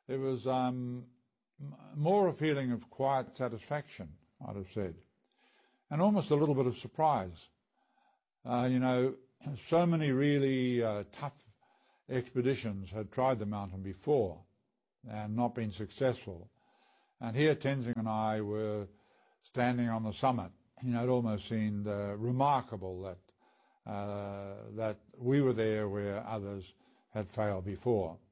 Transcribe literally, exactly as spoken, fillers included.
It was um, more a feeling of quiet satisfaction, I'd have said, and almost a little bit of surprise. Uh, you know, so many really uh, tough expeditions had tried the mountain before and not been successful. And here Tenzing and I were standing on the summit. You know, it almost seemed uh, remarkable that uh, that we were there where others had failed before.